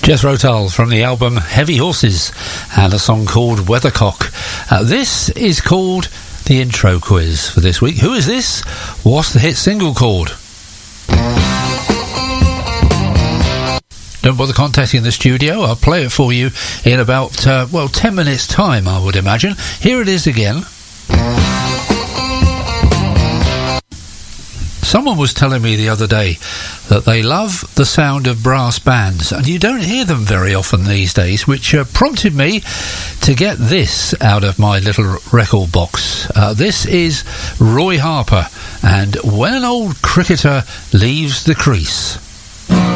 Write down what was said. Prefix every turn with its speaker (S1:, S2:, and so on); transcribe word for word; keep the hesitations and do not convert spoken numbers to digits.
S1: Jethro Tull from the album Heavy Horses and a song called Weathercock. Uh, this is called the intro quiz for this week. Who is this? What's the hit single called? Don't bother contacting the studio. I'll play it for you in about, uh, well, ten minutes' time, I would imagine. Here it is again. Someone was telling me the other day that they love the sound of brass bands, and you don't hear them very often these days, which uh, prompted me to get this out of my little record box. Uh, this is Roy Harper, and When an Old Cricketer Leaves the Crease.